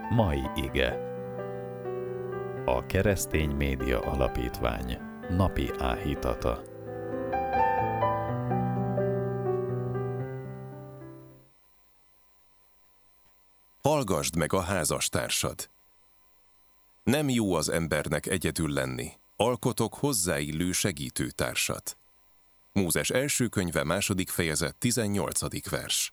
Mai ige. A Keresztény Média Alapítvány napi áhítata. Hallgasd meg a házastársad! Nem jó az embernek egyedül lenni, alkotok hozzáillő segítőtársat. Mózes első könyve 2. fejezet 18. vers.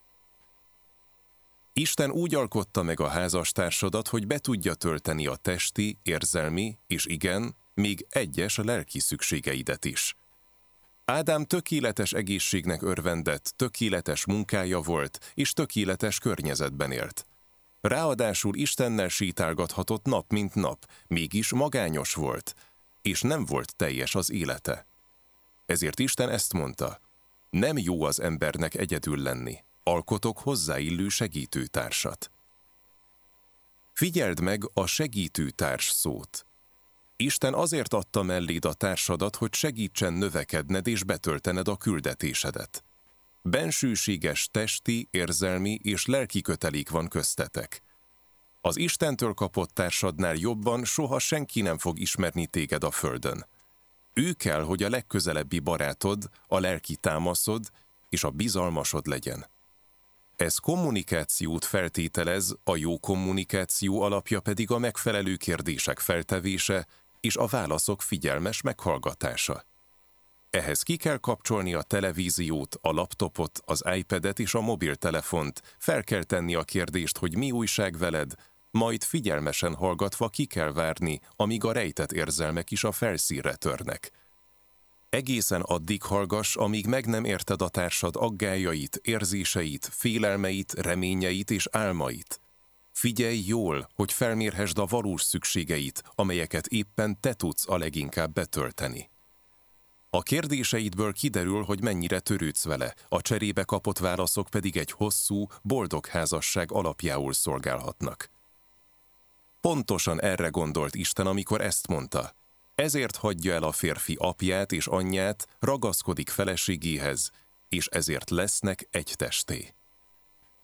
Isten úgy alkotta meg a házastársadat, hogy be tudja tölteni a testi, érzelmi és igen, még egyes lelki szükségeidet is. Ádám tökéletes egészségnek örvendett, tökéletes munkája volt, és tökéletes környezetben élt. Ráadásul Istennel sétálgathatott nap mint nap, mégis magányos volt, és nem volt teljes az élete. Ezért Isten ezt mondta: nem jó az embernek egyedül lenni, alkotok hozzáillő segítőtársat. Figyeld meg a segítőtárs szót. Isten azért adta melléd a társadat, hogy segítsen növekedned és betöltened a küldetésedet. Bensőséges testi, érzelmi és lelki kötelék van köztetek. Az Istentől kapott társadnál jobban soha senki nem fog ismerni téged a földön. Ő kell, hogy a legközelebbi barátod, a lelki támaszod és a bizalmasod legyen. Ez kommunikációt feltételez, a jó kommunikáció alapja pedig a megfelelő kérdések feltevése és a válaszok figyelmes meghallgatása. Ehhez ki kell kapcsolni a televíziót, a laptopot, az iPadet és a mobiltelefont, fel kell tenni a kérdést, hogy mi újság veled, majd figyelmesen hallgatva ki kell várni, amíg a rejtett érzelmek is a felszínre törnek. Egészen addig hallgass, amíg meg nem érted a társad aggályait, érzéseit, félelmeit, reményeit és álmait. Figyelj jól, hogy felmérhesd a valós szükségeit, amelyeket éppen te tudsz a leginkább betölteni. A kérdéseidből kiderül, hogy mennyire törődsz vele, a cserébe kapott válaszok pedig egy hosszú, boldog házasság alapjául szolgálhatnak. Pontosan erre gondolt Isten, amikor ezt mondta: ezért hagyja el a férfi apját és anyját, ragaszkodik feleségéhez, és ezért lesznek egy testé.